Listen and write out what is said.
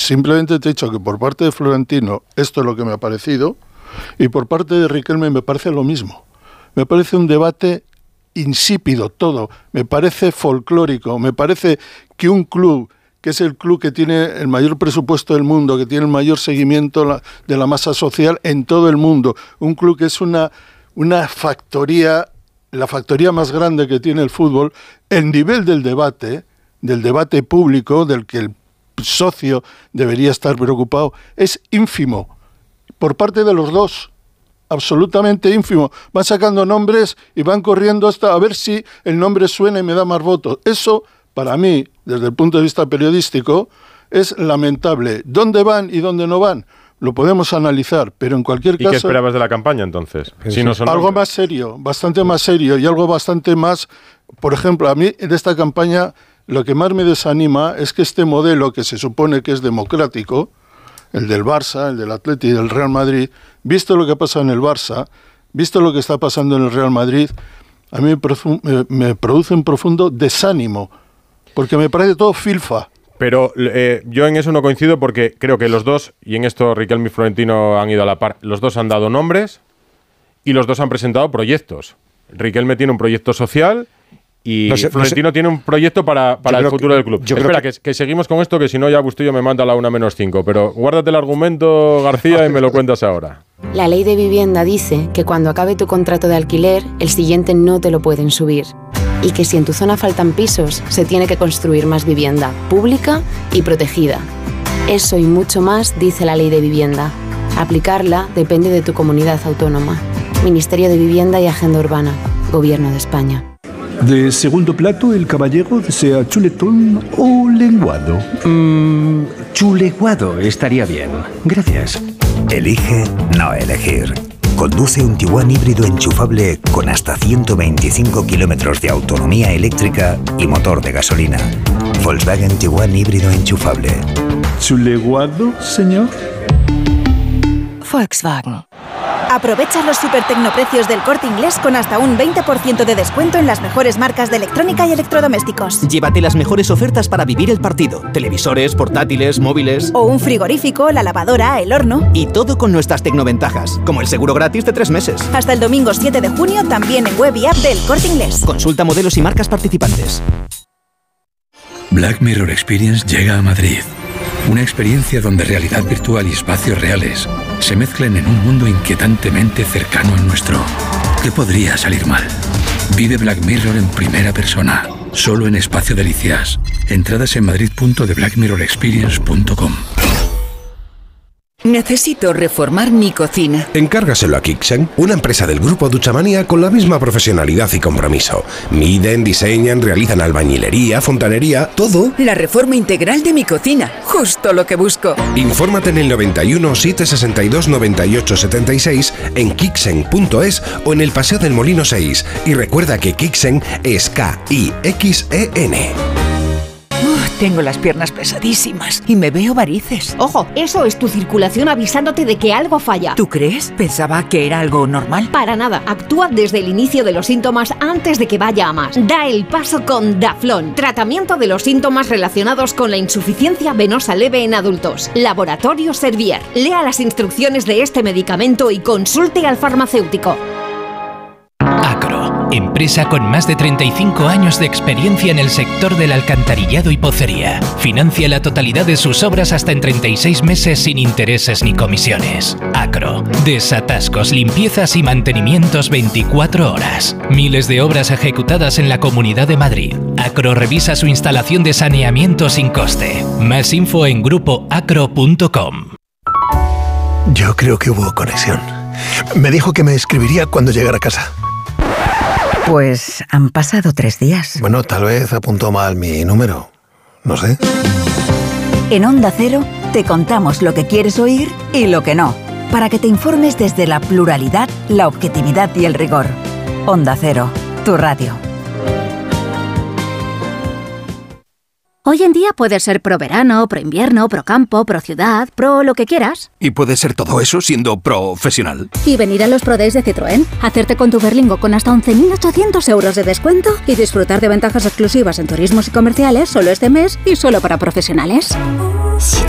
simplemente te he dicho que por parte de Florentino esto es lo que me ha parecido, y por parte de Riquelme me parece lo mismo. Me parece un debate insípido todo, me parece folclórico, me parece que un club, que es el club que tiene el mayor presupuesto del mundo, que tiene el mayor seguimiento de la masa social en todo el mundo, un club que es una factoría, la factoría más grande que tiene el fútbol, el nivel del debate público, del que el socio debería estar preocupado, es ínfimo, por parte de los dos, absolutamente ínfimo. Van sacando nombres y van corriendo hasta a ver si el nombre suena y me da más votos. Eso, para mí, desde el punto de vista periodístico, es lamentable. ¿Dónde van y dónde no van? Lo podemos analizar, pero en cualquier caso... ¿Y qué esperabas de la campaña, entonces? Si no son algo nombres. más serio, bastante más serio, y algo bastante más... Por ejemplo, a mí, de esta campaña, lo que más me desanima es que este modelo, que se supone que es democrático, el del Barça, el del Atleti y del Real Madrid, visto lo que pasa en el Barça, visto lo que está pasando en el Real Madrid, a mí me produce un profundo desánimo, porque me parece todo filfa. Pero yo en eso no coincido, porque creo que los dos, y en esto Riquelme y Florentino han ido a la par, los dos han dado nombres y los dos han presentado proyectos. Riquelme tiene un proyecto social y Florentino tiene un proyecto para el futuro del club. Espera, que seguimos con esto, que si no ya Bustillo me manda a la 1:05, pero guárdate el argumento, García, y me lo cuentas ahora. La ley de vivienda dice que cuando acabe tu contrato de alquiler, el siguiente no te lo pueden subir. Y que si en tu zona faltan pisos, se tiene que construir más vivienda, pública y protegida. Eso y mucho más dice la ley de vivienda. Aplicarla depende de tu comunidad autónoma. Ministerio de Vivienda y Agenda Urbana. Gobierno de España. De segundo plato, el caballero desea chuletón o lenguado. Chuleguado estaría bien. Gracias. Elige no elegir. Conduce un Tiguan híbrido enchufable con hasta 125 kilómetros de autonomía eléctrica y motor de gasolina. Volkswagen Tiguan híbrido enchufable. ¿Chuleguado, señor? Volkswagen. Aprovecha los supertecnoprecios del Corte Inglés con hasta un 20% de descuento en las mejores marcas de electrónica y electrodomésticos. Llévate las mejores ofertas para vivir el partido. Televisores, portátiles, móviles... O un frigorífico, la lavadora, el horno... Y todo con nuestras tecnoventajas, como el seguro gratis de 3 meses. Hasta el domingo 7 de junio, también en web y app del Corte Inglés. Consulta modelos y marcas participantes. Black Mirror Experience llega a Madrid. Una experiencia donde realidad virtual y espacios reales se mezclan en un mundo inquietantemente cercano al nuestro. ¿Qué podría salir mal? Vive Black Mirror en primera persona, solo en Espacio Delicias. Entradas en madrid.theblackmirrorexperience.com. Necesito reformar mi cocina. Encárgaselo a Kixen, una empresa del grupo Duchamania con la misma profesionalidad y compromiso. Miden, diseñan, realizan albañilería, fontanería, todo. La reforma integral de mi cocina, justo lo que busco. Infórmate en el 91 762 98 76 en kixen.es o en el Paseo del Molino 6. Y recuerda que Kixen es K-I-X-E-N. Tengo las piernas pesadísimas y me veo varices. Ojo, eso es tu circulación avisándote de que algo falla. ¿Tú crees? Pensaba que era algo normal. Para nada, actúa desde el inicio de los síntomas antes de que vaya a más. Da el paso con Daflón, tratamiento de los síntomas relacionados con la insuficiencia venosa leve en adultos. Laboratorio Servier. Lea las instrucciones de este medicamento y consulte al farmacéutico. Acro, empresa con más de 35 años de experiencia en el sector del alcantarillado y pocería. Financia la totalidad de sus obras hasta en 36 meses sin intereses ni comisiones. Acro, desatascos, limpiezas y mantenimientos 24 horas. Miles de obras ejecutadas en la Comunidad de Madrid. Acro revisa su instalación de saneamiento sin coste. Más info en grupoacro.com. Yo creo que hubo conexión. Me dijo que me escribiría cuando llegara a casa. Pues han pasado 3 días. Bueno, tal vez apuntó mal mi número. No sé. En Onda Cero te contamos lo que quieres oír y lo que no, para que te informes desde la pluralidad, la objetividad y el rigor. Onda Cero, tu radio. Hoy en día puedes ser pro verano, pro invierno, pro campo, pro ciudad, pro lo que quieras. Y puedes ser todo eso siendo profesional. Y venir a los Pro Days de Citroën, hacerte con tu Berlingo con hasta 11.800 euros de descuento y disfrutar de ventajas exclusivas en turismos y comerciales solo este mes y solo para profesionales. Citroën.